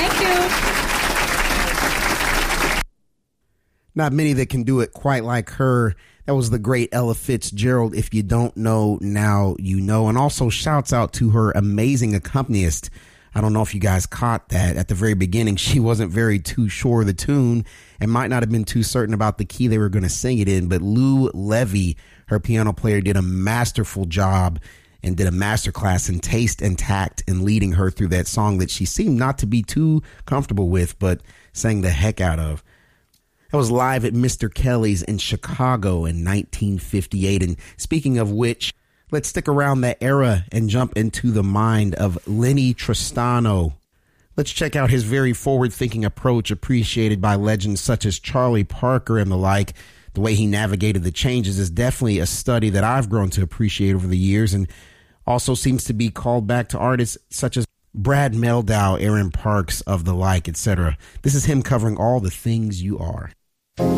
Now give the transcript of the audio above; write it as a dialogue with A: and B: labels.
A: Thank you.
B: Not many that can do it quite like her. That was the great Ella Fitzgerald. If you don't know, now you know. And also shouts out to her amazing accompanist. I don't know if you guys caught that at the very beginning. She wasn't very too sure of the tune and might not have been too certain about the key they were going to sing it in. But Lou Levy, her piano player, did a masterful job and did a masterclass in taste and tact in leading her through that song that she seemed not to be too comfortable with, but sang the heck out of. That was live at Mr. Kelly's in Chicago in 1958. And speaking of which, let's stick around that era and jump into the mind of Lenny Tristano. Let's check out his very forward-thinking approach, appreciated by legends such as Charlie Parker and the like. The way he navigated the changes is definitely a study that I've grown to appreciate over the years, and also seems to be called back to artists such as Brad Mehldau, Aaron Parks, of the like, etc. This is him covering All the Things You Are.